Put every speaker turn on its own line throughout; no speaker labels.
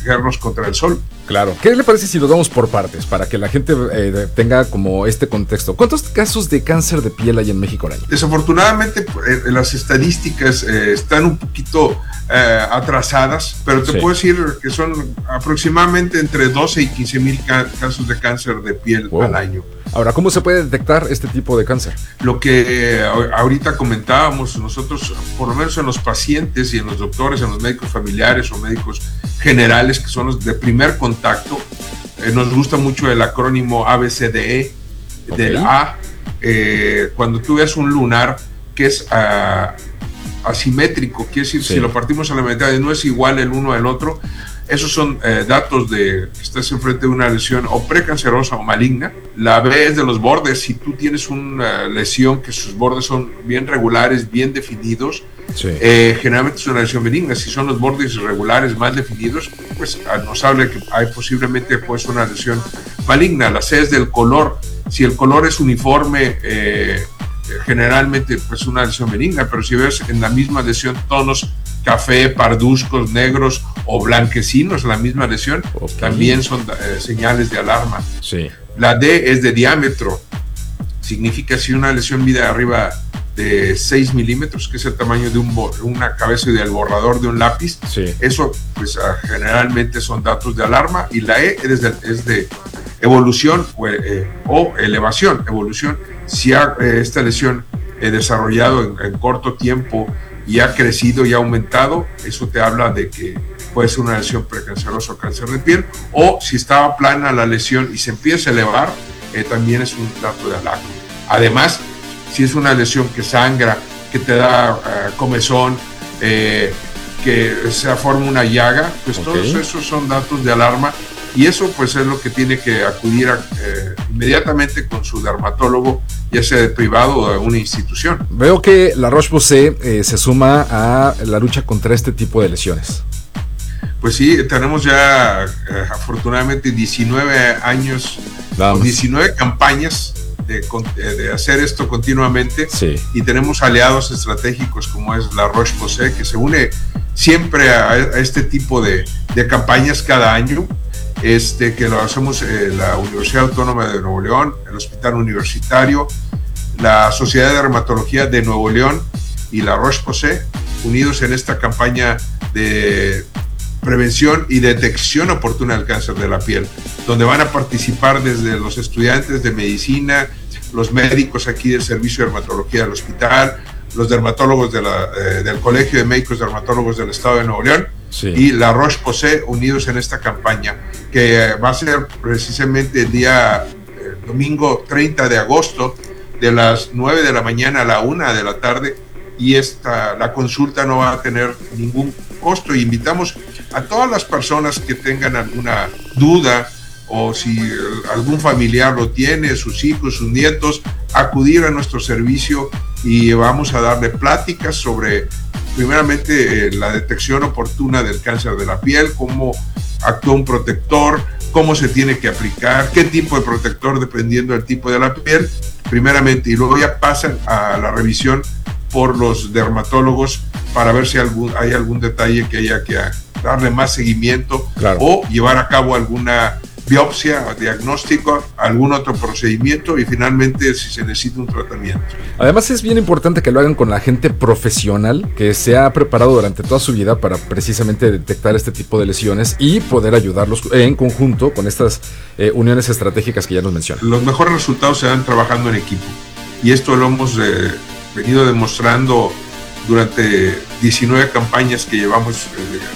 protegernos contra el sol.
Claro. ¿Qué le parece si lo damos por partes para que la gente tenga como este contexto? ¿Cuántos casos de cáncer de piel hay en México al año?
Desafortunadamente las estadísticas están un poquito atrasadas, pero te puedo decir que son aproximadamente entre 12 y 15 mil casos de cáncer de piel al año.
Ahora, ¿cómo se puede detectar este tipo de cáncer?
Lo que ahorita comentábamos, nosotros, por lo menos en los pacientes y en los doctores, en los médicos familiares o médicos generales, que son los de primer contacto, nos gusta mucho el acrónimo ABCDE, del A. Cuando tú ves un lunar que es asimétrico, quiere decir, si lo partimos a la mitad y no es igual el uno al otro, esos son datos de que estás enfrente de una lesión o precancerosa o maligna. La B es de los bordes. Si tú tienes una lesión que sus bordes son bien regulares, bien definidos, generalmente es una lesión benigna. Si son los bordes irregulares, más definidos, pues nos habla que hay posiblemente pues una lesión maligna. La C es del color. Si el color es uniforme, generalmente pues una lesión benigna, pero si ves en la misma lesión tonos café, parduzcos, negros o blanquecinos, la misma lesión, también son señales de alarma. La D es de diámetro, significa si una lesión mide arriba de 6 milímetros, que es el tamaño de una cabeza del borrador de un lápiz, eso pues generalmente son datos de alarma. Y la E es de evolución o elevación. Evolución, si esta lesión desarrollado en corto tiempo y ha crecido y ha aumentado, eso te habla de que puede ser una lesión precancerosa o cáncer de piel, o si estaba plana la lesión y se empieza a elevar, también es un dato de alarma. Además, si es una lesión que sangra, que te da comezón, que se forma una llaga, pues todos esos son datos de alarma, y eso pues es lo que tiene que acudir inmediatamente con su dermatólogo, ya sea de privado o de una institución.
Veo que La Roche-Posay se suma a la lucha contra este tipo de lesiones.
Pues sí, tenemos ya afortunadamente 19 años, o 19 campañas de hacer esto continuamente, y tenemos aliados estratégicos como es La Roche-Posay, que se une siempre a este tipo de campañas cada año. Que lo hacemos la Universidad Autónoma de Nuevo León, el Hospital Universitario, la Sociedad de Dermatología de Nuevo León y La Roche-Posay, unidos en esta campaña de prevención y detección oportuna del cáncer de la piel, donde van a participar desde los estudiantes de medicina, los médicos aquí del Servicio de Dermatología del hospital, los dermatólogos del Colegio de Médicos Dermatólogos del Estado de Nuevo León, y La Roche-Posay, unidos en esta campaña, que va a ser precisamente el día domingo 30 de agosto, de las 9 de la mañana a la 1 de la tarde, y la consulta no va a tener ningún costo. Y invitamos a todas las personas que tengan alguna duda, o si algún familiar lo tiene, sus hijos, sus nietos, acudir a nuestro servicio, y vamos a darle pláticas sobre, primeramente, la detección oportuna del cáncer de la piel, cómo actúa un protector, cómo se tiene que aplicar, qué tipo de protector dependiendo del tipo de la piel, primeramente, y luego ya pasan a la revisión por los dermatólogos para ver si hay algún detalle que haya que darle más seguimiento, o llevar a cabo alguna biopsia o diagnóstico, algún otro procedimiento, y finalmente si se necesita un tratamiento.
Además es bien importante que lo hagan con la gente profesional que se ha preparado durante toda su vida para precisamente detectar este tipo de lesiones y poder ayudarlos en conjunto con estas uniones estratégicas que ya nos mencionan.
Los mejores resultados se dan trabajando en equipo, y esto lo hemos venido demostrando durante 19 campañas que llevamos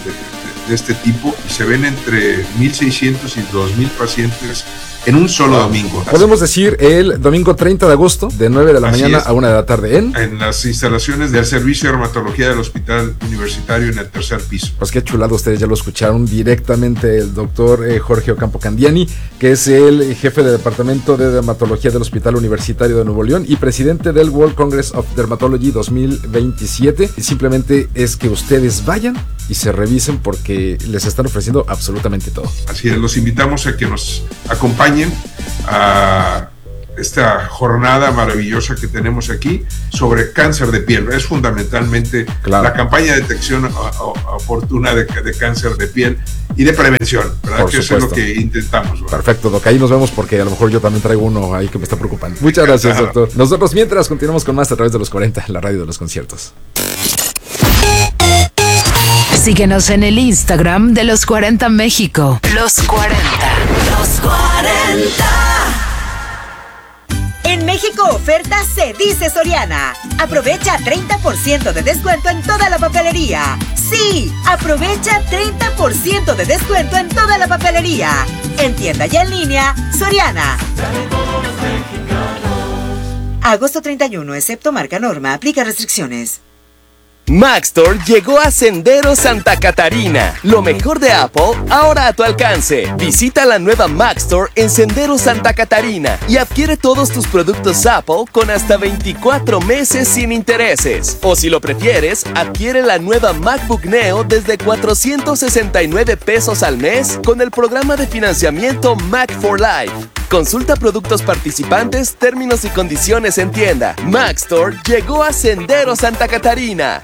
de este tipo, y se ven entre 1.600 y 2.000 pacientes en un solo domingo.
Podemos decir el domingo 30 de agosto, de 9 de la mañana a 1 de la tarde,
en las instalaciones del Servicio de Dermatología del Hospital Universitario, en el tercer piso.
Pues qué chulado, ustedes ya lo escucharon directamente el doctor Jorge Ocampo Candiani, que es el jefe de Departamento de Dermatología del Hospital Universitario de Nuevo León y presidente del World Congress of Dermatology 2027. Y simplemente es que ustedes vayan y se revisen, porque les están ofreciendo absolutamente todo.
Así es, los invitamos a que nos acompañen a esta jornada maravillosa que tenemos aquí sobre cáncer de piel. Es fundamentalmente la campaña de detección oportuna de cáncer de piel y de prevención, ¿verdad? Que eso es lo que intentamos, ¿verdad?
Perfecto, Doc. Ahí nos vemos porque a lo mejor yo también traigo uno ahí que me está preocupando. Muchas gracias, doctor. Nosotros mientras continuamos con más a través de los 40, la radio de los conciertos.
Síguenos en el Instagram de Los 40 México. Los 40. Los 40.
En México oferta se dice Soriana. Aprovecha 30% de descuento en toda la papelería. Sí, aprovecha 30% de descuento en toda la papelería. En tienda y en línea, Soriana. Agosto 31, excepto marca Norma, aplica restricciones.
Maxtor llegó a Senderos Santa Catarina. Lo mejor de Apple, ahora a tu alcance. Visita la nueva Maxtor en Senderos Santa Catarina y adquiere todos tus productos Apple con hasta 24 meses sin intereses. O si lo prefieres, adquiere la nueva MacBook Neo desde 469 pesos al mes con el programa de financiamiento Mac for Life. Consulta productos participantes, términos y condiciones en tienda. Maxtor llegó a Senderos Santa Catarina.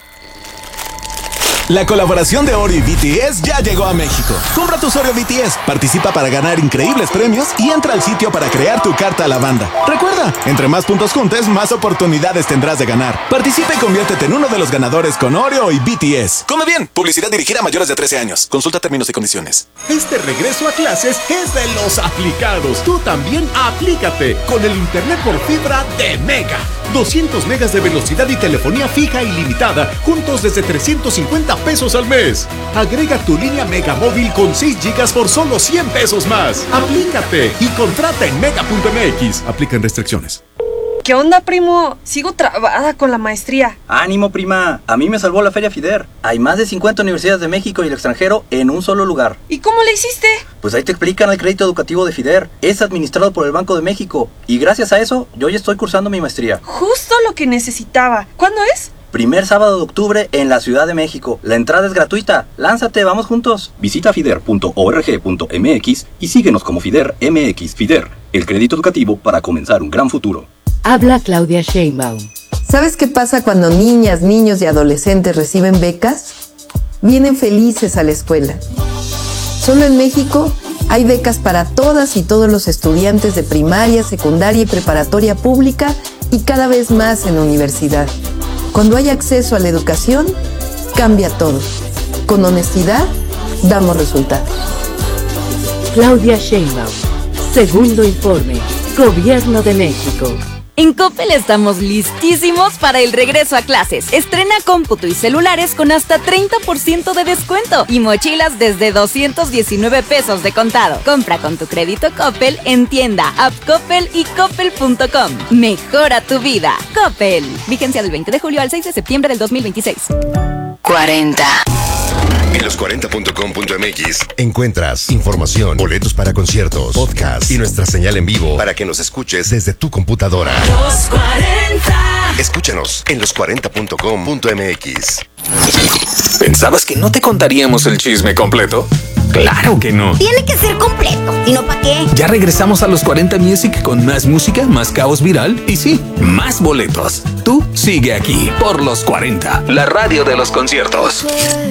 La colaboración de Oreo y BTS ya llegó a México. Compra tu Oreo BTS, participa para ganar increíbles premios y entra al sitio para crear tu carta a la banda. Recuerda, entre más puntos juntes, más oportunidades tendrás de ganar. Participa y conviértete en uno de los ganadores con Oreo y BTS. Come bien, publicidad dirigida a mayores de 13 años. Consulta términos y condiciones.
Este regreso a clases es de los aplicados. Tú también aplícate con el internet por fibra de Mega. 200 megas de velocidad y telefonía fija ilimitada, juntos desde 350 pesos al mes. Agrega tu línea Mega Móvil con 6 gigas por solo 100 pesos más. Aplícate y contrata en mega.mx. Aplican restricciones.
¿Qué onda, primo? Sigo trabada con la maestría.
Ánimo, prima. A mí me salvó la Feria FIDER. Hay más de 50 universidades de México y el extranjero en un solo lugar.
¿Y cómo le hiciste?
Pues ahí te explican el crédito educativo de FIDER. Es administrado por el Banco de México. Y gracias a eso, yo ya estoy cursando mi maestría.
Justo lo que necesitaba. ¿Cuándo es?
Primer sábado de octubre en la Ciudad de México. La entrada es gratuita. Lánzate, vamos juntos. Visita fider.org.mx y síguenos como FIDER MX. FIDER, el crédito educativo para comenzar un gran futuro.
Habla Claudia Sheinbaum.
¿Sabes qué pasa cuando niñas, niños y adolescentes reciben becas? Vienen felices a la escuela. Solo en México hay becas para todas y todos los estudiantes de primaria, secundaria y preparatoria pública y cada vez más en la universidad. Cuando hay acceso a la educación, cambia todo. Con honestidad, damos resultados.
Claudia Sheinbaum. Segundo informe. Gobierno de México.
En Coppel estamos listísimos para el regreso a clases. Estrena cómputo y celulares con hasta 30% de descuento y mochilas desde 219 pesos de contado. Compra con tu crédito Coppel en tienda, app Coppel y coppel.com. Mejora tu vida. Coppel. Vigencia del 20 de julio al 6 de septiembre del 2026.
40.
En los40.com.mx encuentras información, boletos para conciertos, podcast y nuestra señal en vivo para que nos escuches desde tu computadora.
Los 40.
Escúchanos en los40.com.mx.
¿Pensabas que no te contaríamos el chisme completo? ¡Claro que no!
Tiene que ser completo, ¿y no para qué?
Ya regresamos a los 40 Music con más música, más caos viral y sí, más boletos. Tú sigue aquí por los 40, la radio de los conciertos.